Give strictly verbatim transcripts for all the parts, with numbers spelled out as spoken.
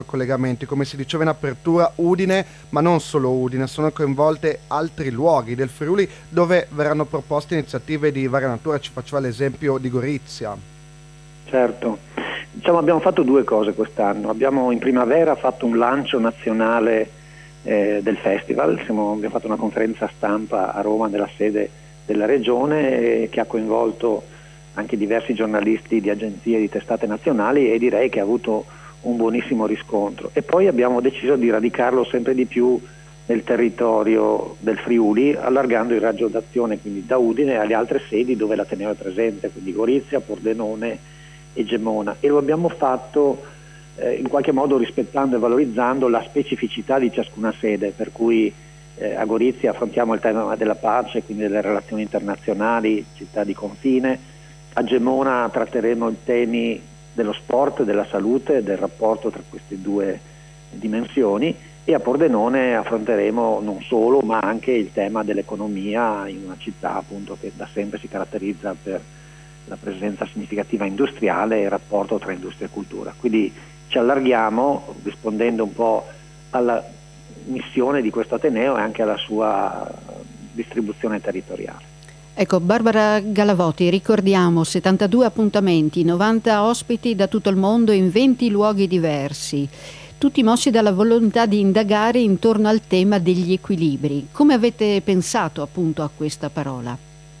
collegamenti, come si diceva in apertura Udine, ma non solo Udine, sono coinvolte altri luoghi del Friuli dove verranno proposte iniziative di varia natura. Ci faceva l'esempio di Gorizia. Certo, diciamo abbiamo fatto due cose quest'anno. Abbiamo in primavera fatto un lancio nazionale eh, del festival. Siamo, abbiamo fatto una conferenza stampa a Roma nella sede della regione eh, che ha coinvolto anche diversi giornalisti di agenzie e di testate nazionali, e direi che ha avuto un buonissimo riscontro. E poi abbiamo deciso di radicarlo sempre di più nel territorio del Friuli, allargando il raggio d'azione quindi da Udine alle altre sedi dove l'Ateneo è presente, quindi Gorizia, Pordenone e Gemona, e lo abbiamo fatto eh, in qualche modo rispettando e valorizzando la specificità di ciascuna sede, per cui eh, a Gorizia affrontiamo il tema della pace, quindi delle relazioni internazionali, città di confine. A Gemona tratteremo i temi dello sport, della salute, del rapporto tra queste due dimensioni, e a Pordenone affronteremo non solo ma anche il tema dell'economia in una città appunto che da sempre si caratterizza per la presenza significativa industriale e il rapporto tra industria e cultura. Quindi ci allarghiamo rispondendo un po' alla missione di questo Ateneo e anche alla sua distribuzione territoriale. Ecco, Barbara Galavoti, ricordiamo settantadue appuntamenti, novanta ospiti da tutto il mondo in venti luoghi diversi, tutti mossi dalla volontà di indagare intorno al tema degli equilibri. Come avete pensato appunto a questa parola?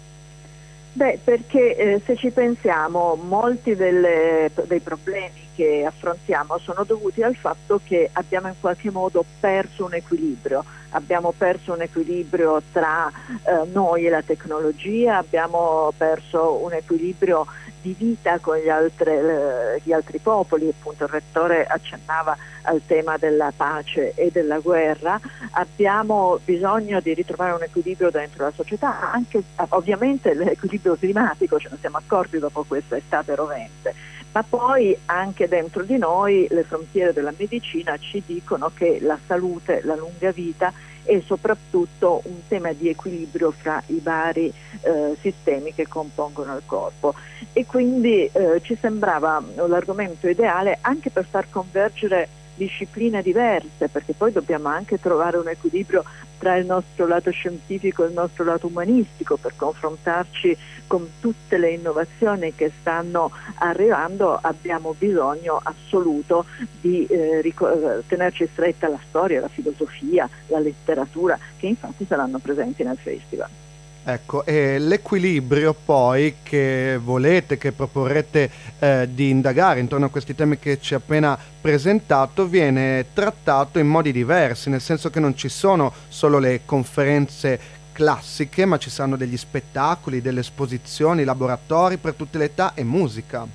Beh, perché eh, se ci pensiamo, molti delle, dei problemi che affrontiamo sono dovuti al fatto che abbiamo in qualche modo perso un equilibrio. Abbiamo perso un equilibrio tra eh, noi e la tecnologia, abbiamo perso un equilibrio di vita con gli, altre, eh, gli altri popoli. Appunto il Rettore accennava al tema della pace e della guerra. Abbiamo bisogno di ritrovare un equilibrio dentro la società, anche ovviamente l'equilibrio climatico, ce ne siamo accorti dopo questa estate rovente, ma poi anche dentro di noi le frontiere della medicina ci dicono che la salute, la lunga vita è soprattutto un tema di equilibrio fra i vari eh, sistemi che compongono il corpo, e quindi eh, ci sembrava l'argomento ideale anche per far convergere discipline diverse, perché poi dobbiamo anche trovare un equilibrio tra il nostro lato scientifico e il nostro lato umanistico per confrontarci con tutte le innovazioni che stanno arrivando. Abbiamo bisogno assoluto di eh, ric- tenerci stretta la storia, la filosofia, la letteratura, che infatti saranno presenti nel festival. Ecco, e l'equilibrio poi che volete, che proporrete eh, di indagare intorno a questi temi che ci ha appena presentato, viene trattato in modi diversi, nel senso che non ci sono solo le conferenze classiche, ma ci saranno degli spettacoli, delle esposizioni, laboratori per tutte le età e musica.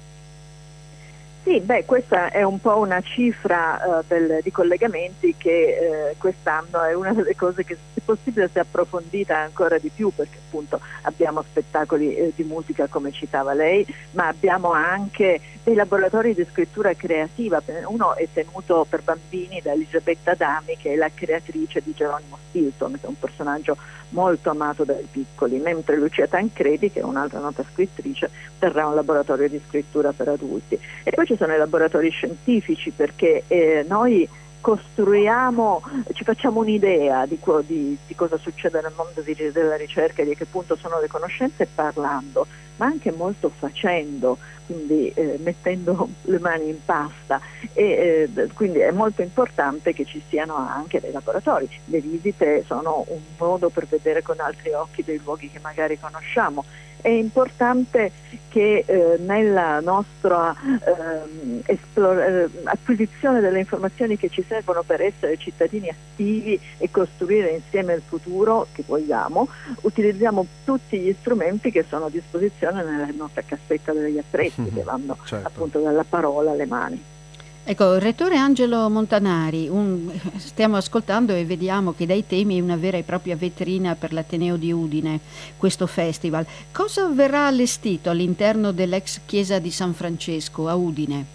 Sì, beh, questa è un po' una cifra uh, del, di collegamenti che uh, quest'anno è una delle cose che se possibile si è approfondita ancora di più, perché appunto abbiamo spettacoli eh, di musica come citava lei, ma abbiamo anche dei laboratori di scrittura creativa. Uno è tenuto per bambini da Elisabetta Adami, che è la creatrice di Geronimo Stilton, che è un personaggio molto amato dai piccoli, mentre Lucia Tancredi, che è un'altra nota scrittrice, terrà un laboratorio di scrittura per adulti. E poi ci sono i laboratori scientifici, perché eh, noi costruiamo, ci facciamo un'idea di, di, di cosa succede nel mondo di, della ricerca e di a che punto sono le conoscenze parlando, ma anche molto facendo, quindi eh, mettendo le mani in pasta, e eh, quindi è molto importante che ci siano anche dei laboratori. Le visite sono un modo per vedere con altri occhi dei luoghi che magari conosciamo. È importante che eh, nella nostra eh, esplore, eh, acquisizione delle informazioni che ci servono per essere cittadini attivi e costruire insieme il futuro che vogliamo, utilizziamo tutti gli strumenti che sono a disposizione nella nostra cassetta degli attrezzi, che vanno certo. appunto dalla parola alle mani. Ecco, Rettore Angelo Montanari, un, stiamo ascoltando e vediamo che dai temi è una vera e propria vetrina per l'Ateneo di Udine, questo festival. Cosa verrà allestito all'interno dell'ex chiesa di San Francesco a Udine?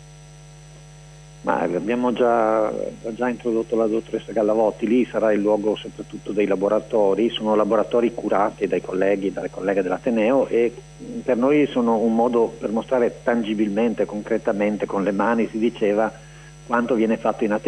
Ma abbiamo già, già introdotto la dottoressa Gallavotti. Lì sarà il luogo soprattutto dei laboratori, sono laboratori curati dai colleghi e dalle colleghe dell'Ateneo, e per noi sono un modo per mostrare tangibilmente, concretamente, con le mani, si diceva, quanto viene fatto in Ateneo